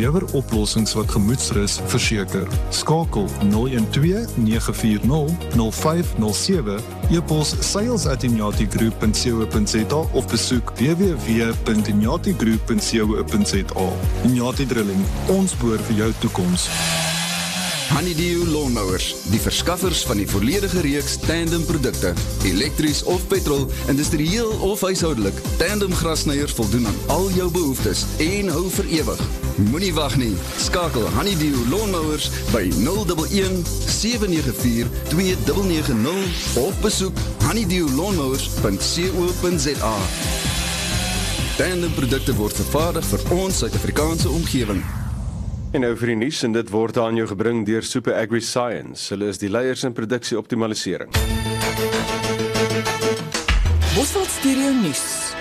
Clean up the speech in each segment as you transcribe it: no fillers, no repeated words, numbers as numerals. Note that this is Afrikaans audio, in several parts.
lewer oplossings wat gemoedsrus verseker. Skakel 012-940-0507, e-pos sales@inyatigroup.co.za of besoek www.inyatigroup.co.za. Inyati Drilling, ons boor vir jou toekoms. Honeydew Lawnmowers, die verskaffers van die volledige reeks tandem produkte, elektries of petrol, industrieel of huishoudelik. Tandem grasnyers voldoen aan al jou behoeftes en hou vir ewig. Moenie wag nie. Skakel Honeydew Lawnmowers by 011 794 2990 of besoek honeydewlawnmowers.co.za. Tandem produkte word vervaardig vir ons Suid-Afrikaanse omgewing. En nou vir die nuus, en dit word aan jou gebring deur Super Agri Science. Hulle is die leiers in produksie optimalisering. Bosveld Stereo Nuus.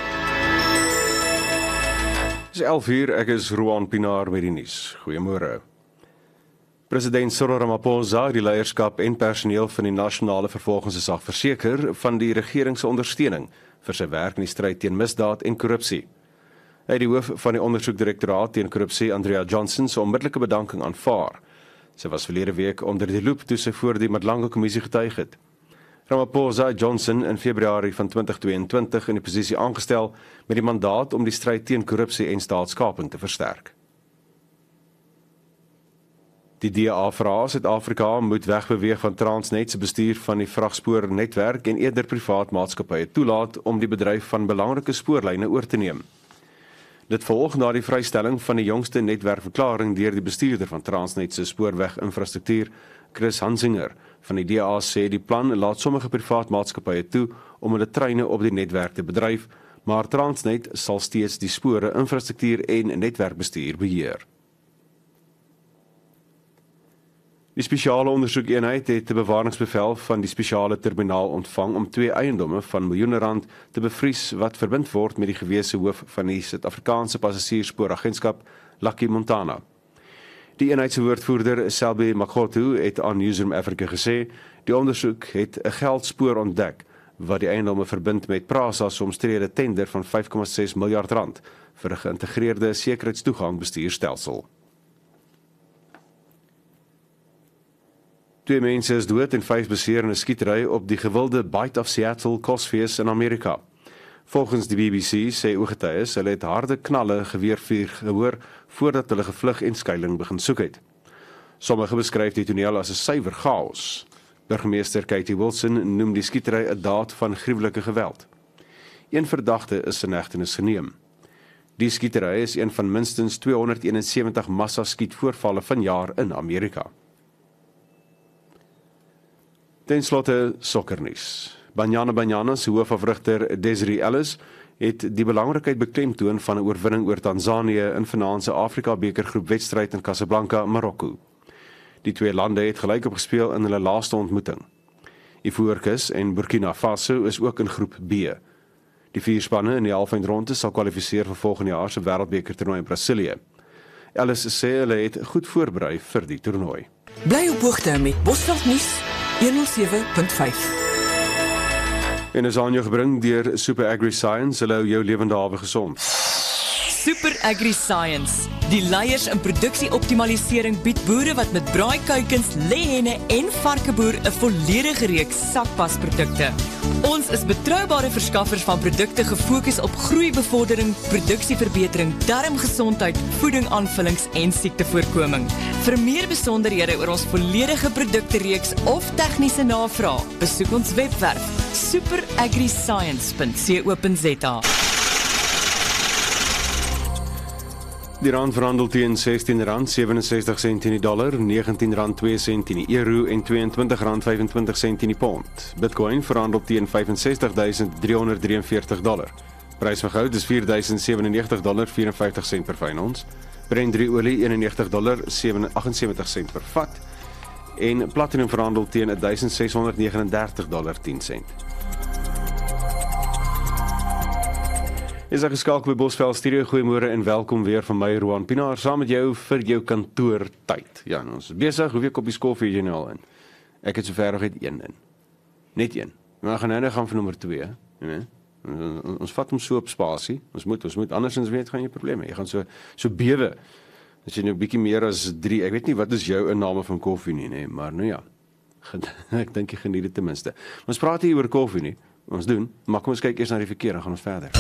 Dis 11:00, ek is Roan Pinaar met die nuus. Goeiemôre. President Cyril Ramaphosa het die leierskap en personeel van die nasionale vervolgingsgesag verseker van die regering se ondersteuning vir sy werk in die stryd teen misdaad en korrupsie. Hy het die hoof van die ondersoekdirektoraat teen korrupsie, Andrea Johnson, se onmiddellike bedanking aanvaar. Sy was verlede week onder die loep toe sy voor die Madlanga kommissie getuig het. Ramaphosa Johnson in Februarie van 2022 in die posisie aangestel met die mandaat om die stryd teen korrupsie en staatskaping te versterk. Die DA vra Suid-Afrika moet wegbeweeg van Transnet se bestuur van die vragspoornetwerk en eerder privaat maatskappye toelaat om die bedryf van belangrike spoorlyne oor te neem. Dit volg na die vrystelling van die jongste netwerkverklaring deur die bestuurder van Transnet se spoorweginfrastruktuur, Chris Hansinger, van die DA sê die plan laat sommige privaat maatskappye toe om hulle treine op die netwerk te bedryf, maar Transnet sal steeds die spore, infrastruktuur en netwerkbestuur beheer. Die spesiale ondersoekeenheid het 'n bewaringsbevel van die spesiale terminaal ontvang om 2 eiendomme van miljoene rand te bevries wat verbind word met die gewese hoof van die Suid-Afrikaanse passasiersspooragentskap, Lucky Montana. Die eenheid se woordvoerder, Selby Makgoto, het aan Newsroom Africa gesê, die ondersoek het 'n geldspoor ontdek wat die eiendomme verbind met Prasa se omstrede tender van 5,6 miljard rand vir 'n geïntegreerde sekuriteitstoegang bestuurstelsel. 2 mense is dood en 5 beseer in 'n skietery op die gewilde Bite of Seattle kosfees in Amerika. Volgens die BBC sê ooggetuies hulle het harde knalle geweervuur gehoor voordat hulle gevlug en skuiling begin soek het. Sommige beskryf die toneel as 'n suiwer chaos. Burgemeester Katie Wilson noem die skietery 'n daad van gruwelike geweld. Een verdagte is in hegtenis geneem. Die skietery is een van minstens 271 massa-skietvoorvalle vanjaar in Amerika. Ten slotte sokkernuus. Banyana se hoofafrigter Desiree Ellis het die belangrikheid beklemtoon van 'n oorwinning oor Tanzanië in vanaand se Afrika bekergroep wedstryd in Casablanca, Marokko. Die 2 lande het gelyk op gespeel in hulle laaste ontmoeting. Ivoorkus en Burkina Faso is ook in groep B. Die 4 spanne in die halfeindronde sal kwalifiseer vir volgende jaar se wêreldbekertoernooi in Brasilië. Ellis sê hulle het goed voorberei vir die toernooi. Bly op hoogte met Bosveld Nuus 107.5. En is aan jou gebring deur Super Agri Science, hulle hou jou lewende hawe gesond. Super Agri Science, die leiers in produksieoptimalisering bied boere wat met braaikuikens, lêhenne en varkeboer 'n volledige reeks sakpasprodukte. Ons is betroubare verskaffers van produkte gefokus op groeibevordering, produksieverbetering, darmgesondheid, voedingaanvullings en siektevoorkoming. Vir meer besonderhede oor ons volledige produktereeks of tegniese navraag, besoek ons webwerf superagriscience.co.za. Die rand verhandel teen R16.67 in die dollar, R19.02 in die euro en R22.25 in die pond. Bitcoin verhandel teen $65.343. Prys van goud is $4.097.54 per fyn ons. Brent olie $91.78 per vat. En platinum verhandel teen $1.639.10. Is geskakel by Bosveld Stereo. Goeiemôre en welkom weer van my Roan Pinaar saam met jou vir jou kantoortyd. Ja, ons is besig, hoeveel koppies koffie jy nou al in? Ek het sover nog net 1 in. Net 1. Maar gaan gaan vir nommer 2, né? Ons vat hom so op spasie. Ons moet andersins weet gaan jy probleme. Jy gaan so bewe As jy nou 'n bietjie meer as 3, ek weet nie wat is jou inname van koffie nie, nee, maar nou ja. Ek dink jy geniet dit ten minste. Ons praat hier oor koffie nie. Ons doen, maar kom ons kyk eers na die verkeer en gaan ons verder.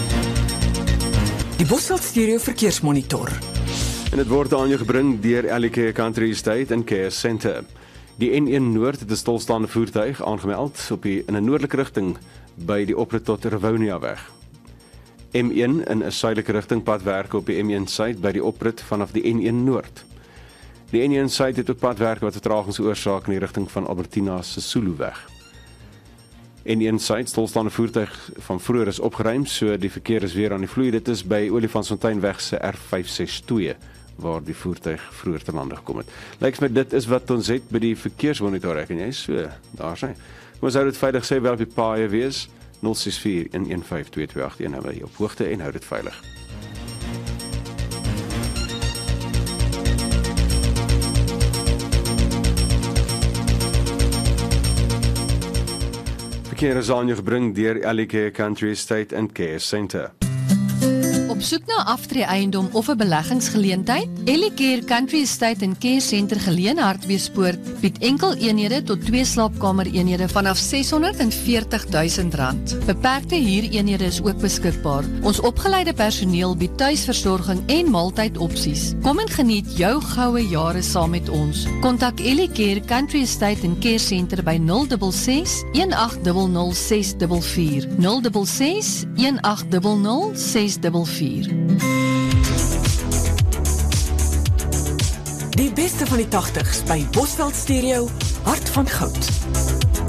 Die Bosveld Stereo Verkeersmonitor. En dit word aan jou gebring deur LK Country Estate en Care Centre. Die N1 Noord het 'n stilstaande voertuig aangemeld in 'n noordelike rigting by die oprit tot Rivonia weg. M1 in 'n suidelike rigting padwerke op die M1 suid by die oprit vanaf die N1 Noord. Die N1 suid het ook padwerke wat vertragings veroorsaak in die rigting van Albertina se Suluweg. N1 suid stilstaande voertuig van vroeër is opgeruim, so die verkeer is weer aan die vloei. Dit is by Olifantsfonteinweg se R562 waar die voertuig vroeër te lande gekom het. Lyk my dit is wat ons het by die verkeersmonitor en jy so, daar sê. Kom ons hou dit veilig, sê wel op die paaie wees. 064 115 2281 hou jy op hoogte en hou dit veilig. Verkeer is aan jou gebring deur LK Country Estate and Care Centre. Op soek na aftreeeiendom of 'n beleggingsgeleentheid? Ellicare Country Estate and Care Centre geleë Hartbeespoort bied enkel eenhede tot 2 slaapkamereenhede vanaf R640,000. Beperkte huureenhede is ook beskikbaar. Ons opgeleide personeel bied tuisversorging en maaltydopsies. Kom en geniet jou goue jare saam met ons. Kontak Ellicare Country Estate and Care Centre by 066 1800 644 066 1800 644. Die beste van die 80s by Bosveld Stereo, Hart van Goud.